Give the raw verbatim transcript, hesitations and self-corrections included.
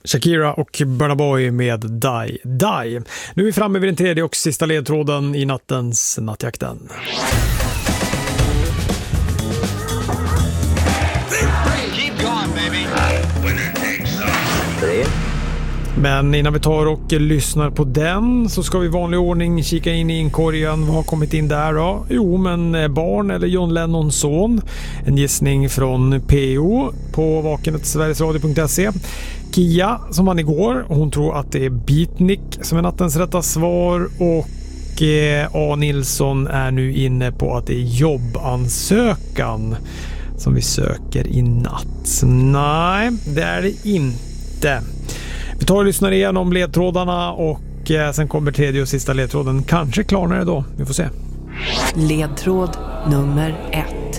Shakira och Burna Boy med Die Die. Nu är vi framme vid den tredje och sista ledtråden i nattens Nattjakten. Men innan vi tar och lyssnar på den så ska vi i vanlig ordning kika in i inkorgen. Vad har kommit in där då? Jo, men barn eller John Lennons son. En gissning från P O på vakenet sverigesradio punkt se. Kia som vann igår. Hon tror att det är Beatnik som är nattens rätta svar. Och eh, A. Nilsson är nu inne på att det är jobbansökan som vi söker i natt. Nej, det är det inte. Vi tar och lyssnar igenom ledtrådarna och eh, sen kommer tredje och sista ledtråden. Kanske klarnar det då. Vi får se. Ledtråd nummer ett.